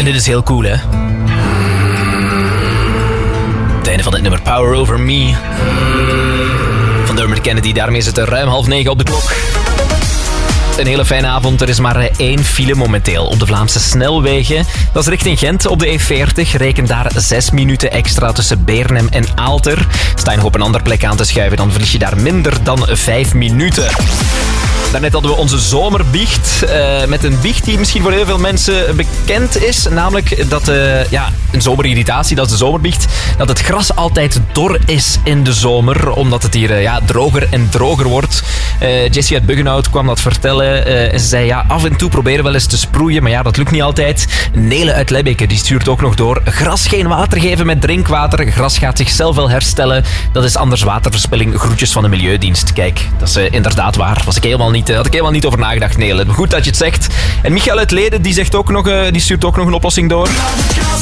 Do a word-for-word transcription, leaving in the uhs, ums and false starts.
En dit is heel cool, hè? Het einde van dit nummer, Power Over Me. Van Dermot Kennedy, daarmee zit er ruim half negen op de klok. Een hele fijne avond. Er is maar één file momenteel op de Vlaamse snelwegen. Dat is richting Gent op de E veertig. Reken daar zes minuten extra tussen Beernem en Aalter. Sta je nog op een andere plek aan te schuiven, dan verlies je daar minder dan vijf minuten. Daarnet hadden we onze zomerbiecht. Uh, met een biecht die misschien voor heel veel mensen bekend is. Namelijk dat uh, ja, een zomerirritatie, dat is de zomerbiecht. Dat het gras altijd dor is in de zomer. Omdat het hier uh, ja, droger en droger wordt. Uh, Jessie uit Buggenhout kwam dat vertellen. Uh, en ze zei, ja, af en toe proberen wel eens te sproeien. Maar ja, dat lukt niet altijd. Nele uit Lebbeke, die stuurt ook nog door. Gras geen water geven met drinkwater. Gras gaat zichzelf wel herstellen. Dat is anders waterverspilling. Groetjes van de Milieudienst. Kijk, dat is uh, inderdaad waar. Was ik helemaal niet... Daar had ik helemaal niet over nagedacht, Nele. Goed dat je het zegt. En Michael uit Leden, die, zegt ook nog, uh, die stuurt ook nog een oplossing door.